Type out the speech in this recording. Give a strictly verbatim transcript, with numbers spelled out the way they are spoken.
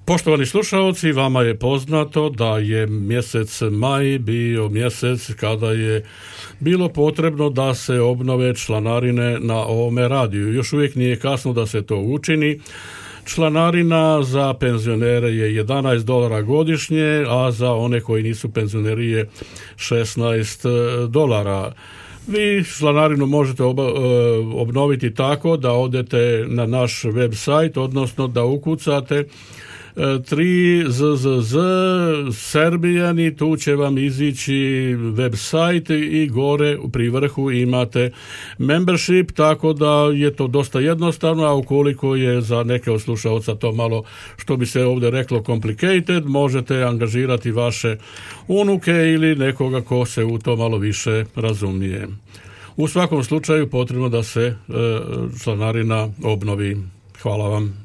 Poštovani slušalci, vama je poznato da je mjesec maj bio mjesec kada je bilo potrebno da se obnove članarine na ovome radiju. Još uvijek nije kasno da se to učini. Članarina za penzionere je jedanaest dolara godišnje, a za one koji nisu penzioneri je šesnaest dolara. Vi članarinu možete obnoviti tako da odete na naš website, odnosno da ukucate tri z z z Serbian i tu će vam izići website i gore pri vrhu imate membership, tako da je to dosta jednostavno, a ukoliko je za neke od slušalca to malo, što bi se ovdje reklo, complicated, možete angažirati vaše unuke ili nekoga ko se u to malo više razumije. U svakom slučaju potrebno da se članarina obnovi. Hvala vam.